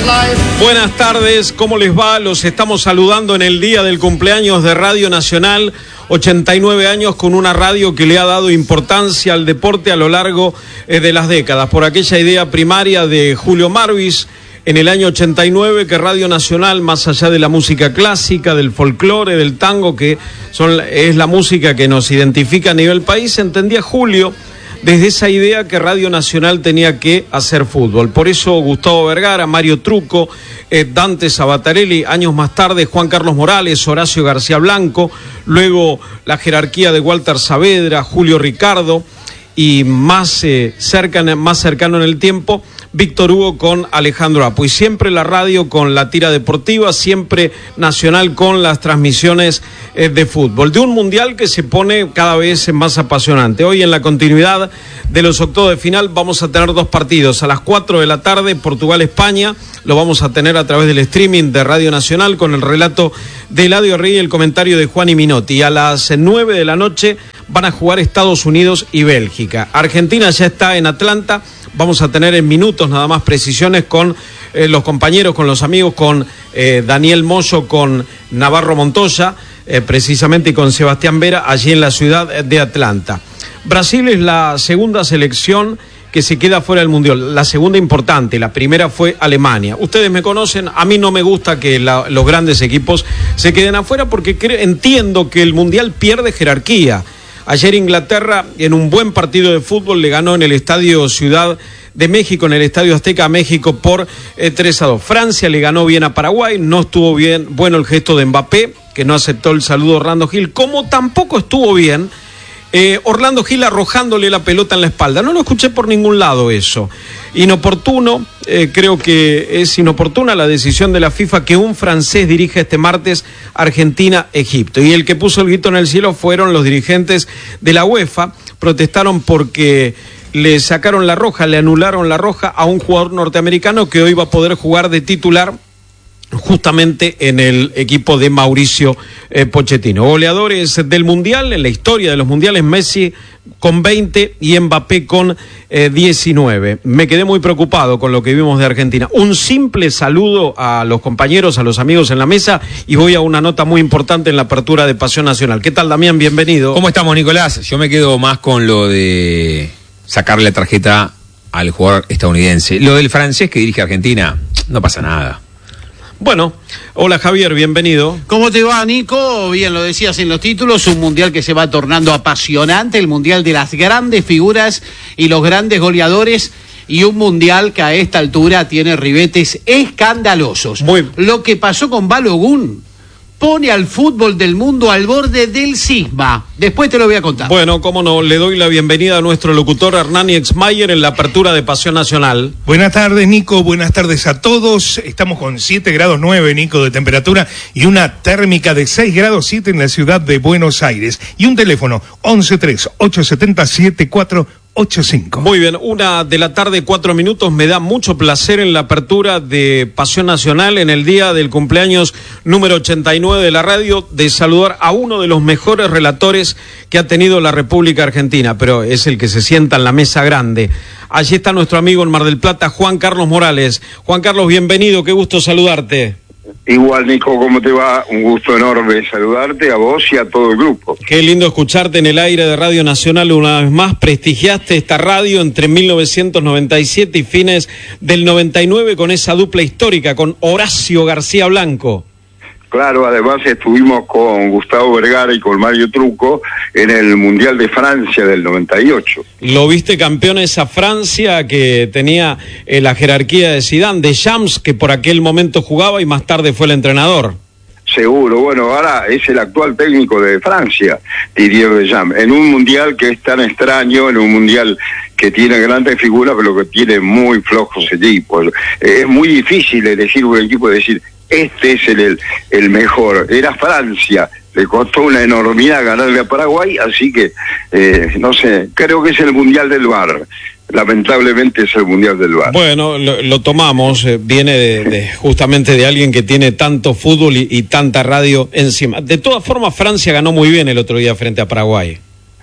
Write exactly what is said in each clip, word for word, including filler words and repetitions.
Buenas tardes, ¿cómo les va? Los estamos saludando en el día del cumpleaños de Radio Nacional, ochenta y nueve años con una radio que le ha dado importancia al deporte a lo largo eh, de las décadas, por aquella idea primaria de Julio Marvis en el año ochenta y nueve, que Radio Nacional, más allá de la música clásica, del folclore, del tango, que son, es la música que nos identifica a nivel país, entendía Julio desde esa idea que Radio Nacional tenía que hacer fútbol. Por eso Gustavo Vergara, Mario Trucco, eh, Dante Sabatarelli, años más tarde Juan Carlos Morales, Horacio García Blanco, luego la jerarquía de Walter Saavedra, Julio Ricardo, y más, eh, cercano, más cercano en el tiempo, Víctor Hugo con Alejandro Apo. Y siempre la radio con la tira deportiva, siempre Nacional con las transmisiones eh, de fútbol. De un mundial que se pone cada vez más apasionante. Hoy en la continuidad de los octavos de final vamos a tener dos partidos. A las cuatro de la tarde, Portugal-España. Lo vamos a tener a través del streaming de Radio Nacional con el relato de Eladio Rey y el comentario de Juan y Minotti. Y a las nueve de la noche van a jugar Estados Unidos y Bélgica. Argentina ya está en Atlanta. Vamos a tener en minutos nada más precisiones con eh, los compañeros, con los amigos, con eh, Daniel Moyo, con Navarro Montoya, eh, precisamente, y con Sebastián Vera, allí en la ciudad de Atlanta. Brasil es la segunda selección que se queda fuera del Mundial, la segunda importante, la primera fue Alemania. Ustedes me conocen, a mí no me gusta que la, los grandes equipos se queden afuera porque creo, entiendo que el Mundial pierde jerarquía. Ayer Inglaterra, en un buen partido de fútbol, le ganó en el Estadio Ciudad de México, en el Estadio Azteca a México por eh, tres a dos. Francia le ganó bien a Paraguay, no estuvo bien, bueno el gesto de Mbappé, que no aceptó el saludo de Orlando Gil, como tampoco estuvo bien eh, Orlando Gil arrojándole la pelota en la espalda. No lo escuché por ningún lado eso. Inoportuno, eh, creo que es inoportuna la decisión de la FIFA que un francés dirija este martes Argentina-Egipto. Y el que puso el grito en el cielo fueron los dirigentes de la UEFA. Protestaron porque le sacaron la roja, le anularon la roja a un jugador norteamericano que hoy va a poder jugar de titular justamente en el equipo de Mauricio eh, Pochettino. Goleadores del Mundial, en la historia de los Mundiales, Messi con veinte y Mbappé con eh, diecinueve. Me quedé muy preocupado con lo que vimos de Argentina. Un simple saludo a los compañeros, a los amigos en la mesa, y voy a una nota muy importante en la apertura de Pasión Nacional. ¿Qué tal, Damián? Bienvenido. ¿Cómo estamos, Nicolás? Yo me quedo más con lo de sacarle la tarjeta al jugador estadounidense. Lo del francés que dirige Argentina, no pasa nada. Bueno, hola Javier, bienvenido. ¿Cómo te va, Nico? Bien, lo decías en los títulos, un mundial que se va tornando apasionante, el mundial de las grandes figuras y los grandes goleadores, y un mundial que a esta altura tiene ribetes escandalosos. Muy... Lo que pasó con Balogun pone al fútbol del mundo al borde del cisma. Después te lo voy a contar. Bueno, cómo no, le doy la bienvenida a nuestro locutor Hernani Exmayer en la apertura de Pasión Nacional. Buenas tardes, Nico, buenas tardes a todos. Estamos con siete grados nueve, Nico, de temperatura y una térmica de seis grados siete en la ciudad de Buenos Aires. Y un teléfono once tres ocho siete cero siete cuatro ocho cinco. Muy bien, una de la tarde, cuatro minutos. Me da mucho placer en la apertura de Pasión Nacional, en el día del cumpleaños número ochenta y nueve de la radio, de saludar a uno de los mejores relatores que ha tenido la República Argentina, pero es el que se sienta en la mesa grande. Allí está nuestro amigo en Mar del Plata, Juan Carlos Morales. Juan Carlos, bienvenido, qué gusto saludarte. Igual, Nico, ¿cómo te va? Un gusto enorme saludarte a vos y a todo el grupo. Qué lindo escucharte en el aire de Radio Nacional una vez más. Prestigiaste esta radio entre mil novecientos noventa y siete y fines del noventa y nueve con esa dupla histórica, con Horacio García Blanco. Claro, además estuvimos con Gustavo Vergara y con Mario Trucco en el Mundial de Francia del noventa y ocho. Lo viste campeón esa Francia que tenía eh, la jerarquía de Zidane, de Deschamps, que por aquel momento jugaba y más tarde fue el entrenador. Seguro, bueno, ahora es el actual técnico de Francia, Didier Deschamps, en un mundial que es tan extraño, en un mundial que tiene grandes figuras, pero que tiene muy flojos equipos. Es muy difícil elegir un equipo y decir, este es el, el, el mejor. Era Francia, le costó una enormidad ganarle a Paraguay, así que, eh, no sé, creo que es el Mundial del V A R. Lamentablemente es el Mundial del V A R. Bueno, lo, lo tomamos, eh, viene de, de, justamente de alguien que tiene tanto fútbol y, y tanta radio encima. De todas formas, Francia ganó muy bien el otro día frente a Paraguay.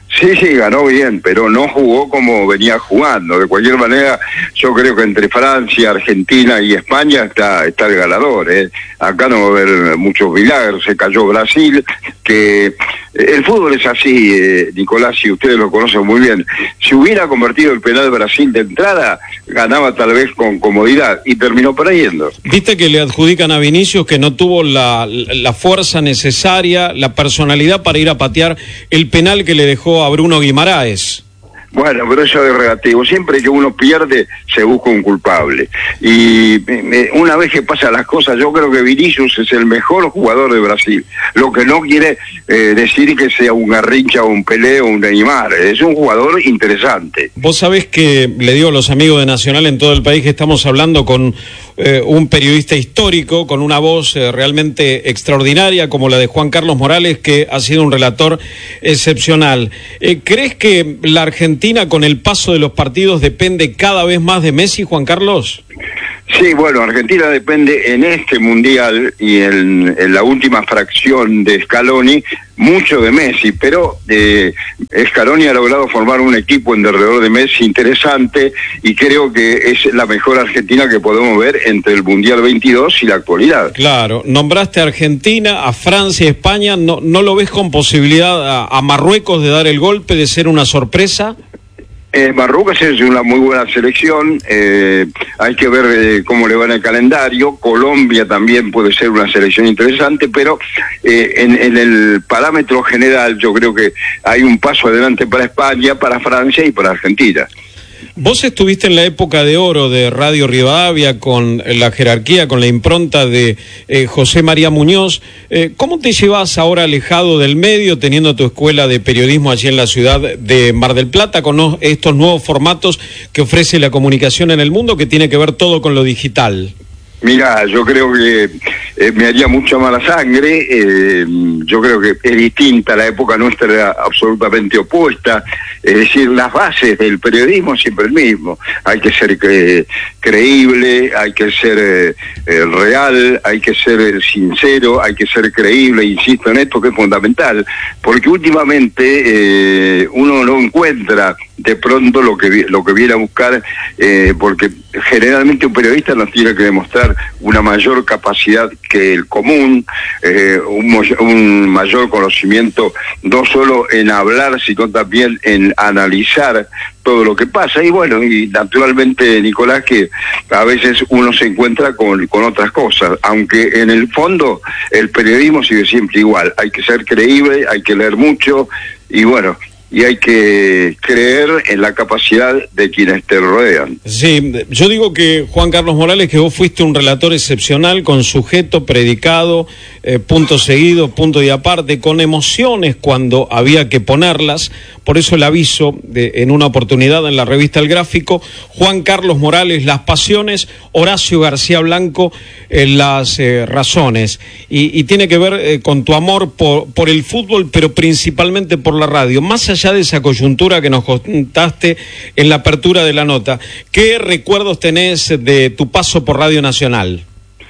Sí, sí, ganó bien, pero no jugó como venía jugando. De cualquier manera, yo creo que entre Francia, Argentina y España está está el ganador, ¿eh? Acá no va a haber muchos milagros. Se cayó Brasil, que el fútbol es así, eh, Nicolás, y ustedes lo conocen muy bien. Si hubiera convertido el penal Brasil de entrada, ganaba tal vez con comodidad y terminó perdiendo. Viste que le adjudican a Vinicius que no tuvo la, la fuerza necesaria, la personalidad para ir a patear el penal que le dejó a Bruno Guimaraes. Bueno, pero eso es relativo. Siempre que uno pierde, se busca un culpable. Y eh, una vez que pasan las cosas, yo creo que Vinicius es el mejor jugador de Brasil. Lo que no quiere eh, decir que sea un Garrincha o un Pelé o un Neymar. Es un jugador interesante. Vos sabés que, le digo a los amigos de Nacional en todo el país, que estamos hablando con eh, un periodista histórico, con una voz eh, realmente extraordinaria, como la de Juan Carlos Morales, que ha sido un relator excepcional. Eh, ¿Crees que la Argentina con el paso de los partidos depende cada vez más de Messi, Juan Carlos? Sí, bueno, Argentina depende en este Mundial y en, en la última fracción de Scaloni mucho de Messi, pero eh, Scaloni ha logrado formar un equipo en derredor de Messi interesante y creo que es la mejor Argentina que podemos ver entre el Mundial veintidós y la actualidad. Claro, nombraste a Argentina, a Francia, a España, ¿no, no lo ves con posibilidad a, a Marruecos de dar el golpe, de ser una sorpresa? Eh, Marruecos es una muy buena selección, eh, hay que ver eh, cómo le va en el calendario. Colombia también puede ser una selección interesante, pero eh, en, en el parámetro general yo creo que hay un paso adelante para España, para Francia y para Argentina. Vos estuviste en la época de oro de Radio Rivadavia con la jerarquía, con la impronta de eh, José María Muñoz. Eh, ¿Cómo te llevas ahora alejado del medio, teniendo tu escuela de periodismo allí en la ciudad de Mar del Plata, con no, estos nuevos formatos que ofrece la comunicación en el mundo, que tiene que ver todo con lo digital? Mira, yo creo que eh, me haría mucha mala sangre. Eh, yo creo que es distinta, la época nuestra era absolutamente opuesta. Es decir, las bases del periodismo siempre el mismo. Hay que ser cre creíble, hay que ser eh, eh, real, hay que ser eh, sincero, hay que ser creíble. Insisto en esto, que es fundamental, porque últimamente eh, uno no encuentra de pronto lo que lo que viene a buscar, eh, porque generalmente un periodista nos tiene que demostrar una mayor capacidad que el común, eh, un, un mayor conocimiento no solo en hablar, sino también en analizar todo lo que pasa. Y bueno, y naturalmente, Nicolás, que a veces uno se encuentra con, con otras cosas, aunque en el fondo el periodismo sigue siempre igual. Hay que ser creíble, hay que leer mucho y bueno, y hay que creer en la capacidad de quienes te rodean. Sí, yo digo que, Juan Carlos Morales, que vos fuiste un relator excepcional, con sujeto, predicado, eh, punto seguido, punto y aparte, con emociones cuando había que ponerlas. Por eso el aviso de, en una oportunidad en la revista El Gráfico: Juan Carlos Morales, las pasiones; Horacio García Blanco, eh, las eh, razones. Y, y tiene que ver eh, con tu amor por, por el fútbol, pero principalmente por la radio. Más allá de esa coyuntura que nos contaste en la apertura de la nota, ¿qué recuerdos tenés de tu paso por Radio Nacional?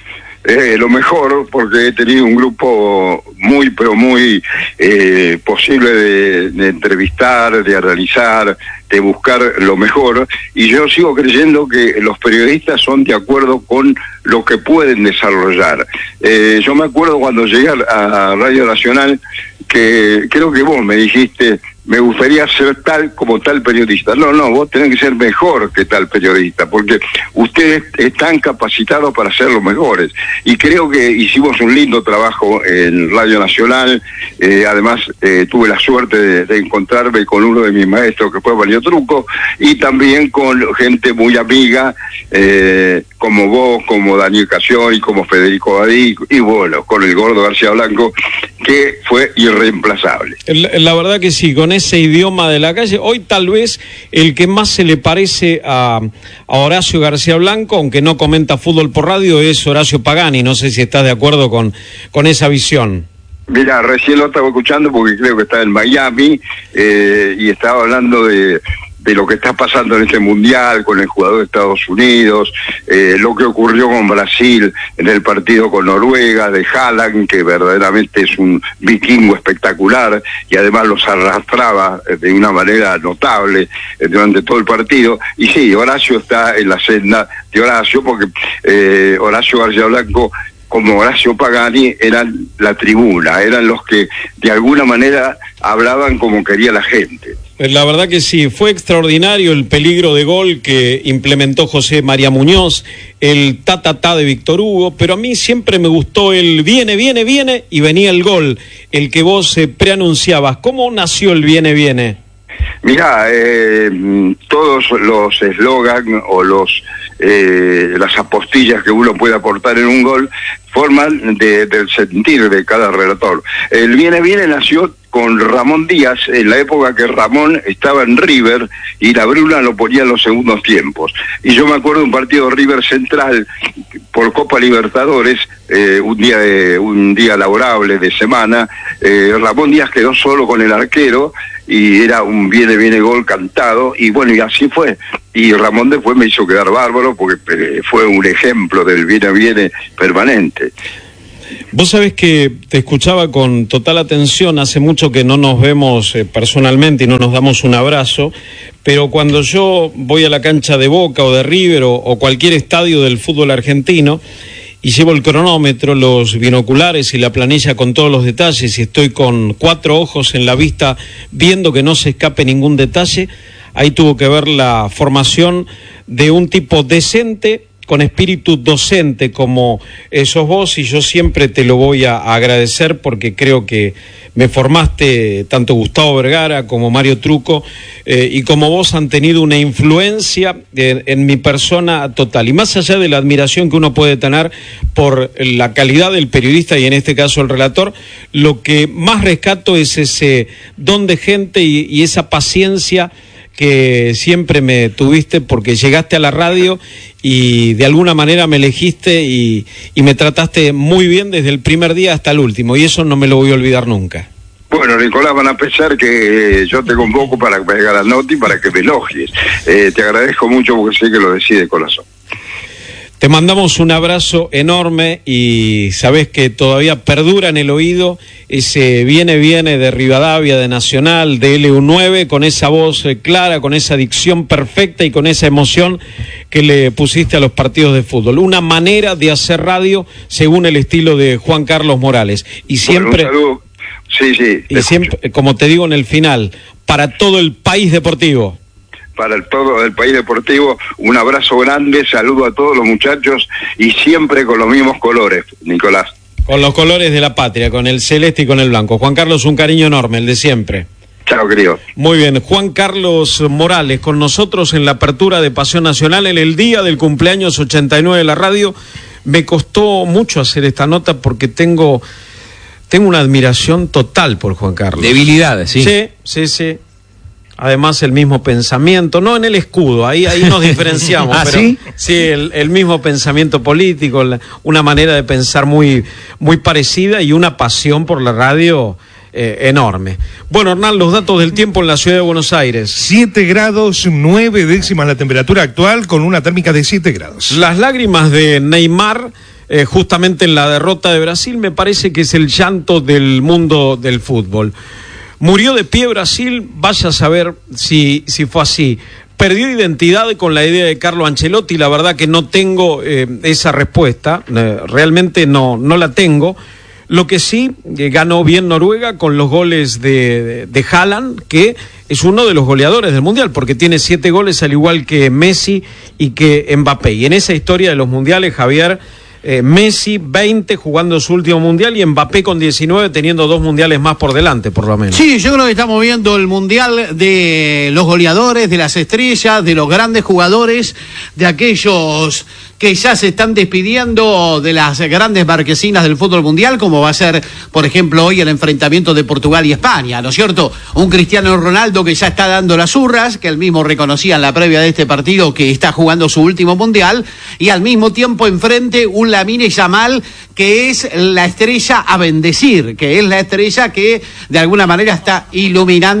Eh, lo mejor, porque he tenido un grupo muy, pero muy eh, posible de, de entrevistar, de analizar, de buscar lo mejor, y yo sigo creyendo que los periodistas son de acuerdo con lo que pueden desarrollar. Eh, yo me acuerdo cuando llegué a Radio Nacional, que creo que vos me dijiste: me gustaría ser tal como tal periodista. No, no, vos tenés que ser mejor que tal periodista, porque ustedes están capacitados para ser los mejores. Y creo que hicimos un lindo trabajo en Radio Nacional. Eh, además, eh, tuve la suerte de, de encontrarme con uno de mis maestros, que fue Mario Truco, y también con gente muy amiga, eh, como vos, como Daniel Casión y como Federico Badí, y bueno, con el Gordo García Blanco, que fue irreemplazable. La, la verdad que sí, con ese idioma de la calle. Hoy tal vez el que más se le parece a, a Horacio García Blanco, aunque no comenta fútbol por radio, es Horacio Pagani. No sé si estás de acuerdo con, con esa visión. Mira, recién lo estaba escuchando porque creo que está en Miami, eh, y estaba hablando de, de lo que está pasando en este mundial con el jugador de Estados Unidos, eh, lo que ocurrió con Brasil en el partido con Noruega, de Haaland, que verdaderamente es un vikingo espectacular y además los arrastraba de una manera notable eh, durante todo el partido. Y sí, Horacio está en la senda de Horacio, porque eh, Horacio García Blanco, como Horacio Pagani, eran la tribuna, eran los que de alguna manera hablaban como quería la gente. La verdad que sí, fue extraordinario el peligro de gol que implementó José María Muñoz, el ta-ta-ta de Víctor Hugo, pero a mí siempre me gustó el viene, viene, viene y venía el gol, el que vos eh, preanunciabas. ¿Cómo nació el viene, viene? Mirá, eh, todos los eslogan o los eh, las apostillas que uno puede aportar en un gol forman de, del sentir de cada relator. El viene, viene nació con Ramón Díaz, en la época que Ramón estaba en River y la Bruna lo ponía en los segundos tiempos. Y yo me acuerdo de un partido River Central por Copa Libertadores, eh, un día de, un día laborable de semana, eh, Ramón Díaz quedó solo con el arquero y era un viene, viene gol cantado, y bueno, y así fue. Y Ramón después me hizo quedar bárbaro porque eh, fue un ejemplo del viene, viene permanente. Vos sabés que te escuchaba con total atención, hace mucho que no nos vemos eh, personalmente y no nos damos un abrazo, pero cuando yo voy a la cancha de Boca o de River o, o cualquier estadio del fútbol argentino y llevo el cronómetro, los binoculares y la planilla con todos los detalles y estoy con cuatro ojos en la vista viendo que no se escape ningún detalle, ahí tuvo que ver la formación de un tipo decente, con espíritu docente como eh, sos vos, y yo siempre te lo voy a, a agradecer porque creo que me formaste, tanto Gustavo Vergara como Mario Truco, eh, y como vos han tenido una influencia en, en mi persona total. Y más allá de la admiración que uno puede tener por la calidad del periodista y en este caso el relator, lo que más rescato es ese don de gente y, y esa paciencia que siempre me tuviste porque llegaste a la radio y de alguna manera me elegiste y, y me trataste muy bien desde el primer día hasta el último, y eso no me lo voy a olvidar nunca. Bueno, Nicolás, van a pensar que eh, yo te convoco para que me haga la nota y para que me elogies. Eh, te agradezco mucho porque sé que lo decís de corazón. Te mandamos un abrazo enorme y sabés que todavía perdura en el oído ese viene, viene de Rivadavia, de Nacional, de L U nueve, con esa voz clara, con esa dicción perfecta y con esa emoción que le pusiste a los partidos de fútbol. Una manera de hacer radio según el estilo de Juan Carlos Morales. Y siempre, bueno, un saludo. Sí, sí. Y siempre, como te digo en el final, para todo el país deportivo. Para el, todo el país deportivo, un abrazo grande, saludo a todos los muchachos y siempre con los mismos colores, Nicolás. Con los colores de la patria, con el celeste y con el blanco. Juan Carlos, un cariño enorme, el de siempre. Chao, querido. Muy bien, Juan Carlos Morales con nosotros en la apertura de Pasión Nacional en el día del cumpleaños ochenta y nueve de la radio. Me costó mucho hacer esta nota porque tengo, tengo una admiración total por Juan Carlos. Debilidades, sí. Sí, sí, sí. Además el mismo pensamiento, no en el escudo, ahí ahí nos diferenciamos. ¿Ah, pero, sí? Sí, el, el mismo pensamiento político, la, una manera de pensar muy, muy parecida y una pasión por la radio eh, enorme. Bueno, Hernán, los datos del tiempo en la ciudad de Buenos Aires. siete grados, nueve décimas la temperatura actual con una térmica de siete grados. Las lágrimas de Neymar, eh, justamente en la derrota de Brasil, me parece que es el llanto del mundo del fútbol. Murió de pie Brasil, vaya a saber si, si fue así. Perdió identidad con la idea de Carlo Ancelotti, la verdad que no tengo eh, esa respuesta, eh, realmente no, no la tengo. Lo que sí, eh, ganó bien Noruega con los goles de, de, de Haaland, que es uno de los goleadores del Mundial, porque tiene siete goles al igual que Messi y que Mbappé. Y en esa historia de los Mundiales, Javier... Eh, Messi veinte jugando su último mundial y Mbappé con diecinueve teniendo dos mundiales más por delante, por lo menos. Sí, yo creo que estamos viendo el mundial de los goleadores, de las estrellas, de los grandes jugadores, de aquellos que ya se están despidiendo de las grandes marquesinas del fútbol mundial, como va a ser, por ejemplo, hoy el enfrentamiento de Portugal y España, ¿no es cierto? Un Cristiano Ronaldo que ya está dando las hurras, que él mismo reconocía en la previa de este partido que está jugando su último mundial, y al mismo tiempo enfrente un Lamine Yamal que es la estrella a bendecir, que es la estrella que de alguna manera está iluminando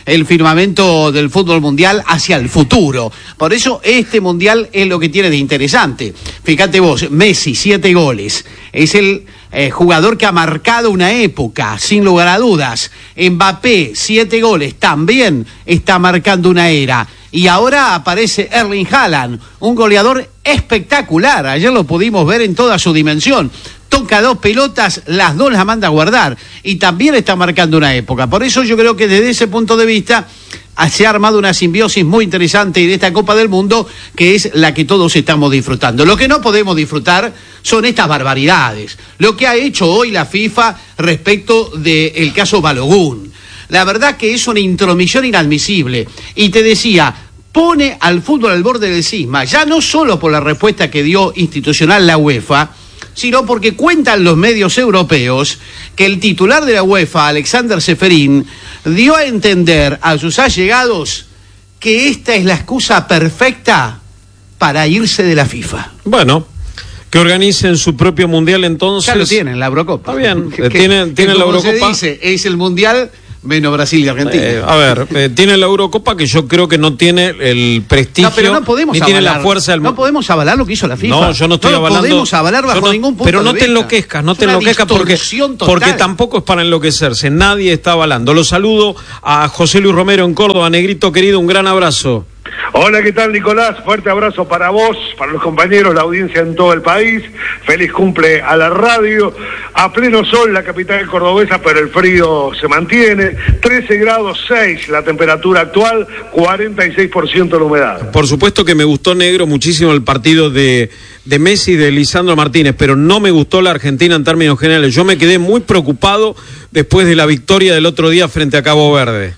el firmamento del fútbol mundial hacia el futuro. Por eso este mundial es lo que tiene de interesante. Fíjate vos, Messi, siete goles. Es el eh, jugador que ha marcado una época, sin lugar a dudas. Mbappé, siete goles, también está marcando una era. Y ahora aparece Erling Haaland, un goleador espectacular. Ayer lo pudimos ver en toda su dimensión. Toca dos pelotas, las dos las manda a guardar. Y también está marcando una época. Por eso yo creo que desde ese punto de vista se ha armado una simbiosis muy interesante de esta Copa del Mundo, que es la que todos estamos disfrutando. Lo que no podemos disfrutar son estas barbaridades. Lo que ha hecho hoy la FIFA respecto del caso Balogun. La verdad que es una intromisión inadmisible. Y te decía, pone al fútbol al borde del cisma, ya no solo por la respuesta que dio institucional la UEFA, sino porque cuentan los medios europeos que el titular de la UEFA, Alexander Seferin, dio a entender a sus allegados que esta es la excusa perfecta para irse de la FIFA. Bueno, que organicen su propio mundial entonces. Ya lo tienen, la Eurocopa. Está bien, que, tienen, tienen la Eurocopa. Se dice, es el mundial menos Brasil y Argentina. Eh, a ver, eh, tiene la Eurocopa que yo creo que no tiene el prestigio, no, pero no podemos ni avalar, tiene la fuerza del no podemos avalar lo que hizo la FIFA. No, yo no estoy no avalando. No podemos avalar bajo no, ningún punto Pero no de te vista. enloquezcas, no es te enloquezcas porque, porque tampoco es para enloquecerse. Nadie está avalando. Lo saludo a José Luis Romero en Córdoba. Negrito querido, un gran abrazo. Hola, ¿qué tal, Nicolás? Fuerte abrazo para vos, para los compañeros, la audiencia en todo el país. Feliz cumple a la radio. A pleno sol la capital cordobesa, pero el frío se mantiene. trece grados seis la temperatura actual, cuarenta y seis por ciento la humedad. Por supuesto que me gustó, Negro, muchísimo el partido de, de Messi y de Lisandro Martínez, pero no me gustó la Argentina en términos generales. Yo me quedé muy preocupado después de la victoria del otro día frente a Cabo Verde.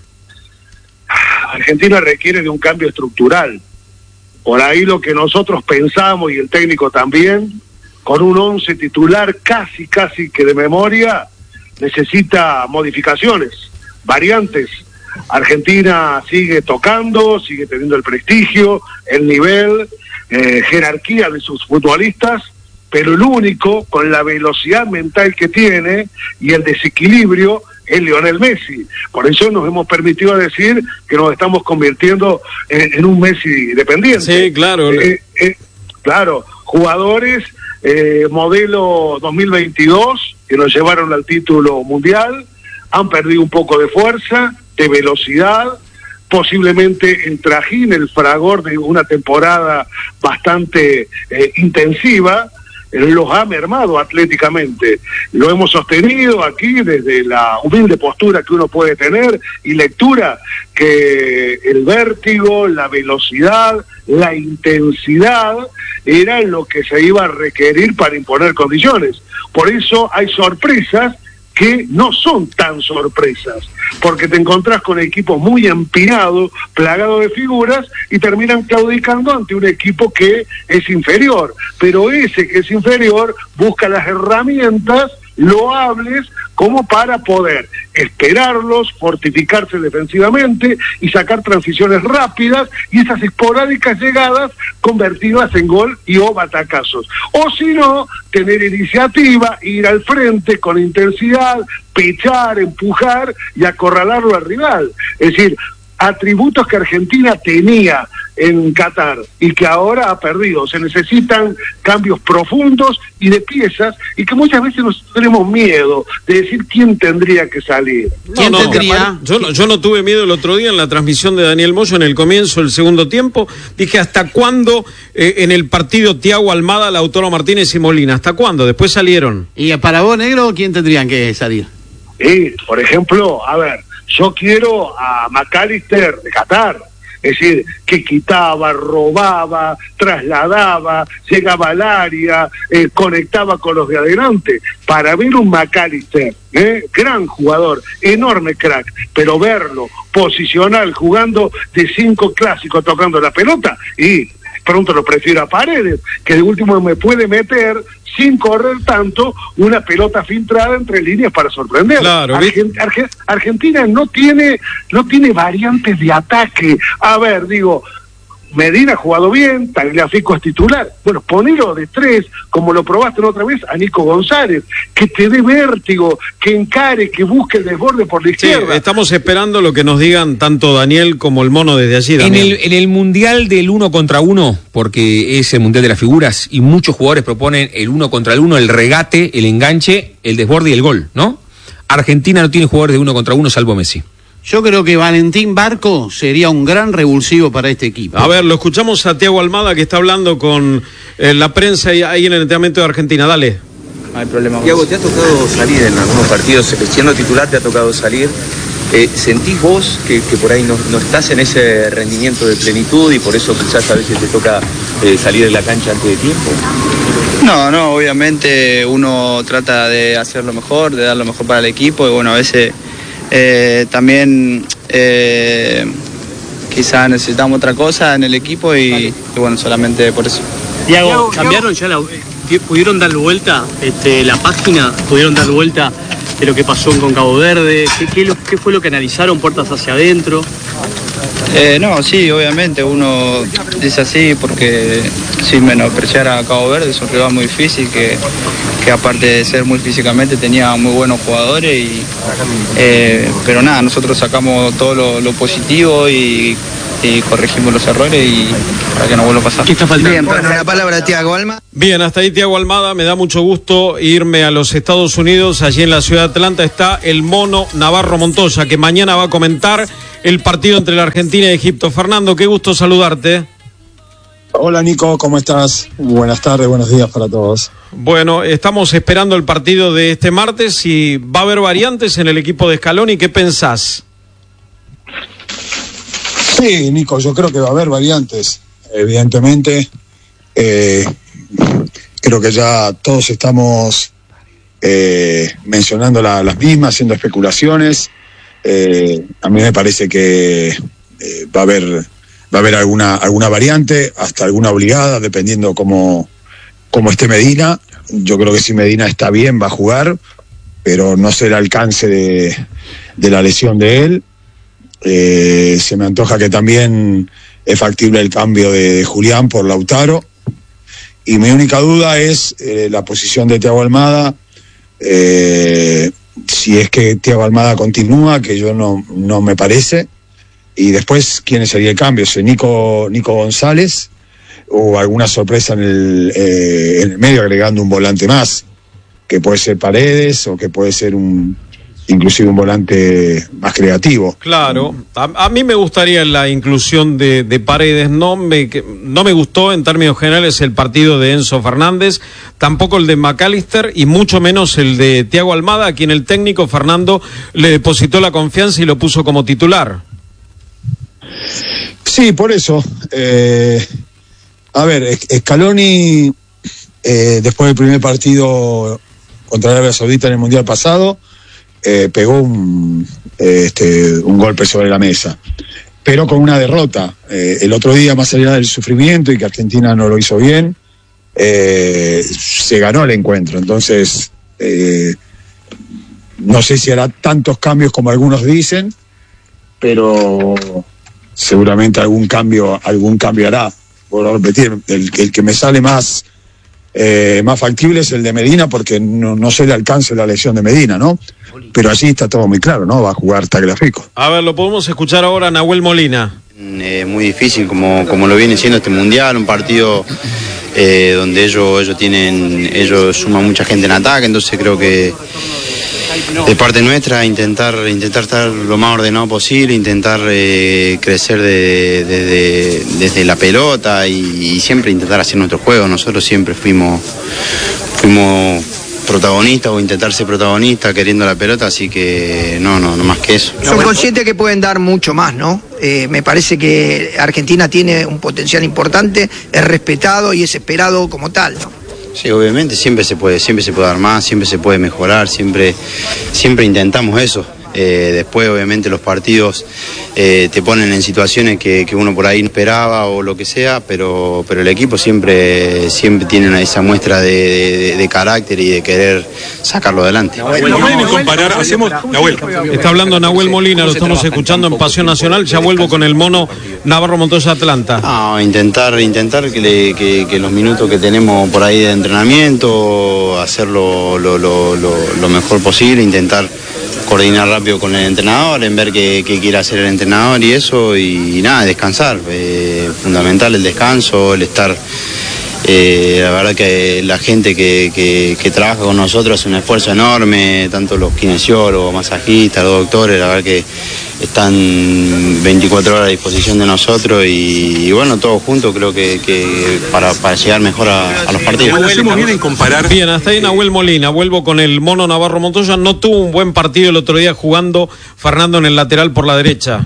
Argentina requiere de un cambio estructural. Por ahí lo que nosotros pensamos, y el técnico también, con un once titular casi, casi que de memoria, necesita modificaciones, variantes. Argentina sigue tocando, sigue teniendo el prestigio, el nivel, eh, jerarquía de sus futbolistas, pero el único, con la velocidad mental que tiene y el desequilibrio, es Lionel Messi. Por eso nos hemos permitido decir que nos estamos convirtiendo en, en un Messi dependiente. Sí, claro. Eh, eh, claro, jugadores eh, modelo dos mil veintidós que nos llevaron al título mundial, han perdido un poco de fuerza, de velocidad, posiblemente el trajín, el fragor de una temporada bastante eh, intensiva, los ha mermado atléticamente. Lo hemos sostenido aquí desde la humilde postura que uno puede tener y lectura, que el vértigo, la velocidad, la intensidad era lo que se iba a requerir para imponer condiciones. Por eso hay sorpresas que no son tan sorpresas, porque te encontrás con equipos muy empinados, plagados de figuras, y terminan claudicando ante un equipo que es inferior, pero ese que es inferior busca las herramientas loables como para poder esperarlos, fortificarse defensivamente y sacar transiciones rápidas y esas esporádicas llegadas convertirlas en gol y o batacazos. O si no, tener iniciativa, ir al frente con intensidad, pechar, empujar y acorralarlo al rival. Es decir, atributos que Argentina tenía en Qatar y que ahora ha perdido. Se necesitan cambios profundos y de piezas, y que muchas veces nos tenemos miedo de decir quién tendría que salir. ¿Quién no, tendría? No, yo, no, yo no tuve miedo el otro día en la transmisión de Daniel Moyo en el comienzo del segundo tiempo. Dije, ¿hasta cuándo eh, en el partido Thiago Almada, Lautaro Martínez y Molina? ¿Hasta cuándo? Después salieron. ¿Y para vos, Negro, quién tendrían que salir? Y, por ejemplo, a ver, yo quiero a McAllister de Qatar, es decir, que quitaba, robaba, trasladaba, llegaba al área, eh, conectaba con los de adelante. Para ver un McAllister, eh, gran jugador, enorme crack, pero verlo posicional, jugando de cinco clásicos, tocando la pelota, y pronto lo prefiero a Paredes, que de último me puede meter, sin correr tanto, una pelota filtrada entre líneas para sorprender. Claro, Argent- Arge- Argentina no tiene no tiene variantes de ataque. A ver, digo, Medina ha jugado bien, Tagliafico es titular. Bueno, ponelo de tres, como lo probaste la otra vez, a Nico González, que te dé vértigo, que encare, que busque el desborde por la izquierda. Sí, estamos esperando lo que nos digan tanto Daniel como el Mono desde allí. En el, en el mundial del uno contra uno, porque es el mundial de las figuras, y muchos jugadores proponen el uno contra el uno, el regate, el enganche, el desborde y el gol, ¿no? Argentina no tiene jugadores de uno contra uno salvo Messi. Yo creo que Valentín Barco sería un gran revulsivo para este equipo. A ver, lo escuchamos a Thiago Almada, que está hablando con eh, la prensa ahí en el entrenamiento de Argentina. Dale. No hay problema. Thiago, ¿te ha tocado salir en algunos partidos? Siendo titular, ¿te ha tocado salir? Eh, ¿Sentís vos que, que por ahí no, no estás en ese rendimiento de plenitud y por eso quizás a veces te toca eh, salir de la cancha antes de tiempo? No, no, obviamente uno trata de hacer lo mejor, de dar lo mejor para el equipo y bueno, a veces... Eh, también eh, quizá necesitamos otra cosa en el equipo y, y bueno, solamente por eso. Thiago, ¿cambiaron ya la, pudieron dar vuelta este, la página, pudieron dar vuelta de lo que pasó con Cabo Verde? ¿Qué, qué, qué fue lo que analizaron puertas hacia adentro? Eh, no, sí, obviamente uno dice así porque sin menospreciar a Cabo Verde es un rival muy difícil que, que aparte de ser muy físicamente tenía muy buenos jugadores y eh, pero nada, nosotros sacamos todo lo, lo positivo y, y corregimos los errores y para que no vuelva a pasar. ¿Qué está faltando? Bien, bueno, la palabra de Thiago Almada. Bien, hasta ahí Thiago Almada, me da mucho gusto irme a los Estados Unidos. Allí en la ciudad de Atlanta está el Mono Navarro Montoya, que mañana va a comentar el partido entre la Argentina y Egipto. Fernando, qué gusto saludarte. Hola Nico, ¿cómo estás? Buenas tardes, buenos días para todos. Bueno, estamos esperando el partido de este martes y va a haber variantes en el equipo de Scaloni. ¿Qué pensás? Sí, Nico, yo creo que va a haber variantes, evidentemente. Eh, creo que ya todos estamos eh, mencionando la, las mismas, haciendo especulaciones. Eh, a mí me parece que eh, va a haber va a haber alguna alguna variante, hasta alguna obligada, dependiendo cómo, cómo esté Medina. Yo creo que si Medina está bien va a jugar, pero no sé el alcance de, de la lesión de él. Eh, se me antoja que también es factible el cambio de, de Julián por Lautaro. Y mi única duda es eh, la posición de Thiago Almada. Eh, si es que Thiago Almada continúa, que yo no, no me parece, y después quién sería el cambio, si Nico, Nico González o alguna sorpresa en el, eh, en el medio agregando un volante más, que puede ser Paredes o que puede ser un inclusive un volante más creativo. Claro, a, a mí me gustaría la inclusión de, de Paredes. No me, que, no me gustó en términos generales el partido de Enzo Fernández, tampoco el de McAllister y mucho menos el de Thiago Almada, a quien el técnico Fernando le depositó la confianza y lo puso como titular. Sí, por eso. Eh, a ver, Scaloni, eh, después del primer partido contra Arabia Saudita en el Mundial pasado, Eh, pegó un, eh, este, un golpe sobre la mesa, pero con una derrota. Eh, el otro día, más allá del sufrimiento y que Argentina no lo hizo bien, eh, se ganó el encuentro. Entonces, eh, no sé si hará tantos cambios como algunos dicen, pero seguramente algún cambio, algún cambio hará. Por repetir, el, el que me sale más Eh, más factible es el de Medina, porque no, no sé el alcance de la lesión de Medina, ¿no? Pero allí está todo muy claro, ¿no? Va a jugar Tagliafico. A ver, lo podemos escuchar ahora a Nahuel Molina. Eh, muy difícil, como, como lo viene siendo este mundial, un partido eh, donde ellos, ellos tienen, ellos suman mucha gente en ataque, entonces creo que de parte nuestra intentar intentar estar lo más ordenado posible, intentar eh, crecer de, de, de, desde la pelota y, y siempre intentar hacer nuestro juego. Nosotros siempre fuimos fuimos protagonistas o intentar ser protagonistas queriendo la pelota, así que no, no, no más que eso. Son conscientes que pueden dar mucho más, ¿no? Eh, me parece que Argentina tiene un potencial importante, es respetado y es esperado como tal, ¿no? Sí, obviamente siempre se puede, siempre se puede dar más, siempre se puede mejorar, siempre, siempre intentamos eso. Eh, después, obviamente, los partidos eh, te ponen en situaciones que, que uno por ahí no esperaba o lo que sea, pero, pero el equipo siempre, siempre tiene esa muestra de, de, de carácter y de querer sacarlo adelante. Nahuel, no pueden comparar, hacemos, Nahuel. Está hablando Nahuel Molina, lo estamos escuchando en Pasión Nacional. Ya vuelvo con el mono Navarro Montoya Atlanta. No, intentar, intentar que, le, que, que los minutos que tenemos por ahí de entrenamiento, hacerlo lo, lo, lo, lo mejor posible, intentar coordinar rápido con el entrenador, en ver qué, qué quiere hacer el entrenador y eso, y, y nada, descansar. Eh, fundamental el descanso, el estar... Eh, la verdad que la gente que, que, que trabaja con nosotros hace un esfuerzo enorme, tanto los kinesiólogos, masajistas, los doctores, la verdad que están veinticuatro horas a disposición de nosotros y, y bueno, todos juntos creo que, que para, para llegar mejor a, a los partidos. Hacemos bien en comparar. Bien, hasta ahí Nahuel Molina. Vuelvo con el mono Navarro Montoya. No tuvo un buen partido el otro día jugando Fernando en el lateral por la derecha.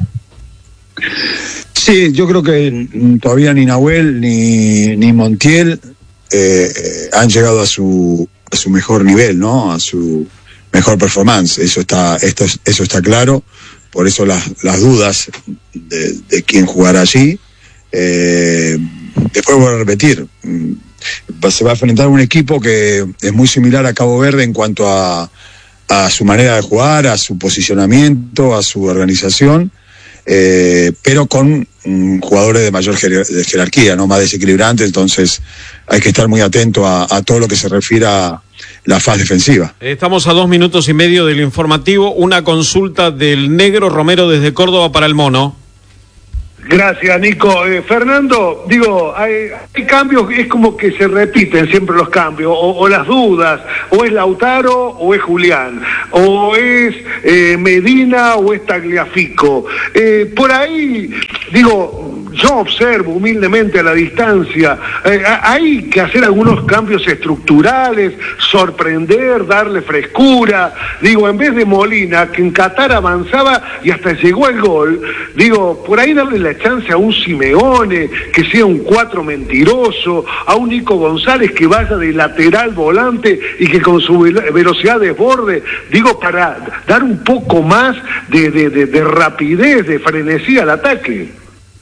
Sí, yo creo que todavía ni Nahuel ni, ni Montiel eh, han llegado a su a su mejor nivel, ¿no? A su mejor performance. Eso está esto eso está claro. Por eso las, las dudas de, de quién jugará allí. Eh, después voy a repetir. Se va a enfrentar a un equipo que es muy similar a Cabo Verde en cuanto a, a su manera de jugar, a su posicionamiento, a su organización. Eh, pero con mm, jugadores de mayor jer de jerarquía, no más desequilibrantes, entonces hay que estar muy atento a, a todo lo que se refiere a la fase defensiva. Estamos a dos minutos y medio del informativo. Una consulta del Negro Romero desde Córdoba para el mono. Gracias, Nico. Eh, Fernando, digo, hay, hay cambios, es como que se repiten siempre los cambios, o, o las dudas, o es Lautaro o es Julián, o es eh, Medina o es Tagliafico. Eh, por ahí, digo, yo observo humildemente a la distancia, eh, hay que hacer algunos cambios estructurales, sorprender, darle frescura. Digo, en vez de Molina, que en Qatar avanzaba y hasta llegó el gol, digo, por ahí darle la chance a un Simeone, que sea un cuatro mentiroso, a un Nico González que vaya de lateral volante y que con su velocidad desborde, digo, para dar un poco más de, de, de, de rapidez, de frenesí al ataque.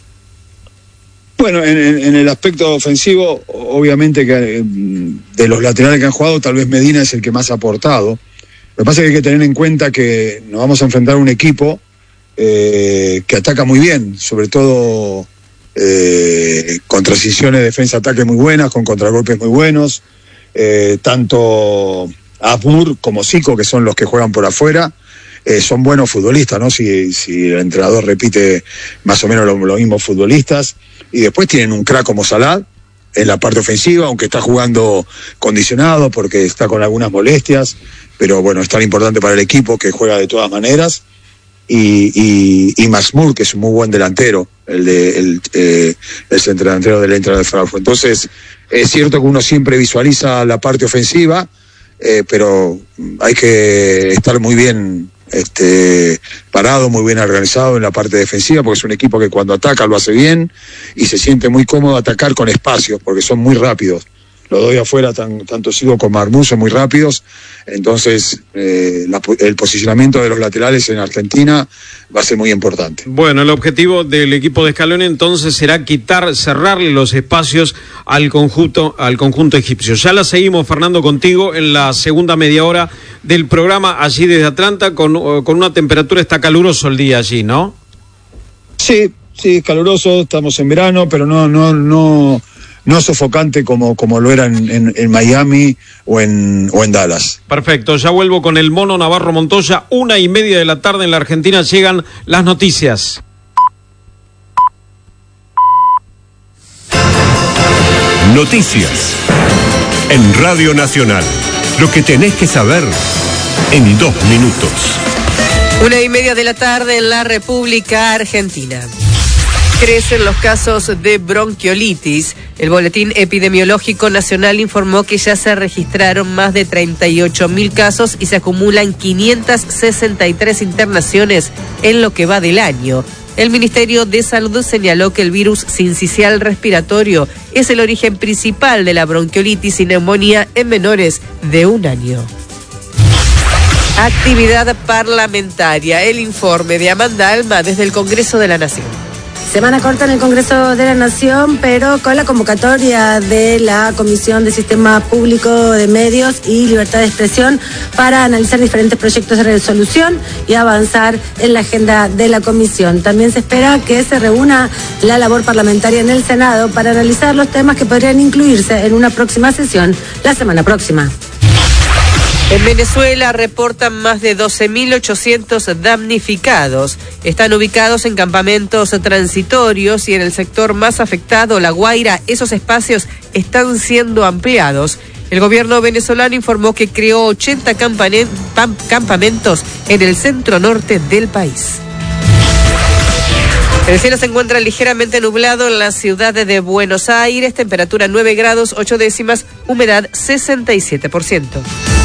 Bueno, en, en el aspecto ofensivo, obviamente que de los laterales que han jugado, tal vez Medina es el que más ha aportado. Lo que pasa es que hay que tener en cuenta que nos vamos a enfrentar a un equipo eh, que ataca muy bien, sobre todo eh, con transiciones de defensa-ataque muy buenas, con contragolpes muy buenos, eh, tanto Asmur como Zico, que son los que juegan por afuera, eh, son buenos futbolistas, ¿no? Si, si el entrenador repite más o menos los lo mismos futbolistas. Y después tienen un crack como Salah en la parte ofensiva, aunque está jugando condicionado porque está con algunas molestias, pero bueno, es tan importante para el equipo que juega de todas maneras. Y, y, y Masmur, que es un muy buen delantero, el de el, eh, el centrodelantero del Eintracht de Frankfurt. Entonces, es cierto que uno siempre visualiza la parte ofensiva, eh, pero hay que estar muy bien este parado, muy bien organizado en la parte defensiva, porque es un equipo que cuando ataca lo hace bien y se siente muy cómodo atacar con espacios, porque son muy rápidos. Los doy afuera, tan, tanto Sigo como Marmú son muy rápidos, entonces eh, la, el posicionamiento de los laterales en Argentina va a ser muy importante. Bueno, el objetivo del equipo de Scaloni entonces será quitar, cerrarle los espacios al conjunto, al conjunto egipcio. Ya la seguimos, Fernando, contigo en la segunda media hora del programa allí desde Atlanta, con, con una temperatura, está caluroso el día allí, ¿no? Sí, sí, es caluroso, estamos en verano, pero no, no, no... no sofocante como, como lo era en, en, en Miami o en, o en Dallas. Perfecto, ya vuelvo con el mono Navarro Montoya. Una y media de la tarde en la Argentina llegan las noticias. Noticias en Radio Nacional. Lo que tenés que saber en dos minutos. Una y media de la tarde en la República Argentina. Crecen los casos de bronquiolitis. El Boletín Epidemiológico Nacional informó que ya se registraron más de treinta y ocho mil casos y se acumulan quinientas sesenta y tres internaciones en lo que va del año. El Ministerio de Salud señaló que el virus sincicial respiratorio es el origen principal de la bronquiolitis y neumonía en menores de un año. Actividad parlamentaria. El informe de Amanda Alma desde el Congreso de la Nación. Semana corta en el Congreso de la Nación, pero con la convocatoria de la Comisión de Sistema Público de Medios y Libertad de Expresión para analizar diferentes proyectos de resolución y avanzar en la agenda de la comisión. También se espera que se reúna la labor parlamentaria en el Senado para analizar los temas que podrían incluirse en una próxima sesión la semana próxima. En Venezuela reportan más de doce mil ochocientos damnificados. Están ubicados en campamentos transitorios y en el sector más afectado, La Guaira, esos espacios están siendo ampliados. El gobierno venezolano informó que creó ochenta campamentos en el centro norte del país. El cielo se encuentra ligeramente nublado en la ciudad de Buenos Aires, temperatura nueve grados ocho décimas, humedad sesenta y siete por ciento.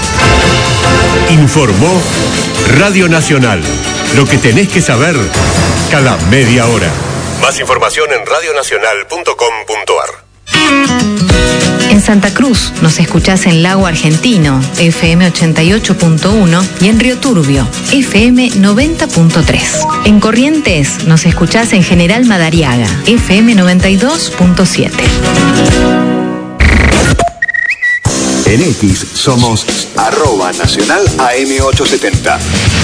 Informó Radio Nacional. Lo que tenés que saber cada media hora. Más información en radio nacional punto com punto a r. En Santa Cruz nos escuchás en Lago Argentino, F M ochenta y ocho punto uno, y en Río Turbio, F M noventa punto tres. En Corrientes nos escuchás en General Madariaga, F M noventa y dos punto siete. En X somos arroba nacional A M ochocientos setenta.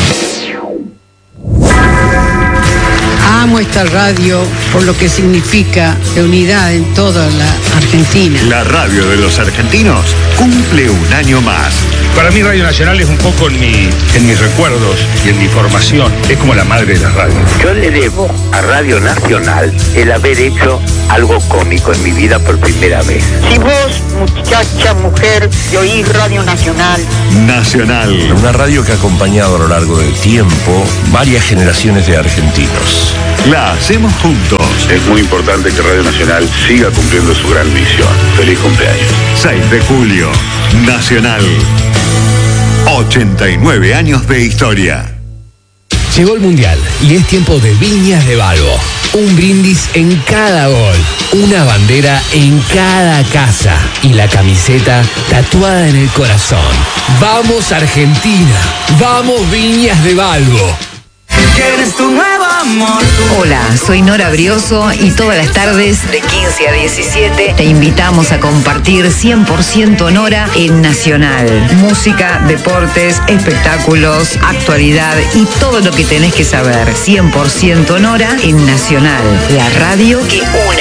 Amo esta radio por lo que significa de unidad en toda la Argentina. La radio de los argentinos cumple un año más. Para mí Radio Nacional es un poco en, mi, en mis recuerdos y en mi formación. Es como la madre de la radio. Yo le debo a Radio Nacional el haber hecho algo cómico en mi vida por primera vez. Si vos, muchacha, mujer, te oís Radio Nacional. Nacional. Una radio que ha acompañado a lo largo del tiempo varias generaciones de argentinos. La hacemos juntos. Es muy importante que Radio Nacional siga cumpliendo su gran misión. Feliz cumpleaños. seis de julio, Nacional. ochenta y nueve años de historia. Llegó el Mundial y es tiempo de Viñas de Balbo. Un brindis en cada gol, una bandera en cada casa y la camiseta tatuada en el corazón. ¡Vamos Argentina! ¡Vamos Viñas de Balbo! ¿Quieres tu nuevo amor? Hola, soy Nora Brioso y todas las tardes de quince a diecisiete te invitamos a compartir cien por ciento Nora en Nacional. Música, deportes, espectáculos, actualidad y todo lo que tenés que saber. cien por ciento Nora en Nacional, la radio que une.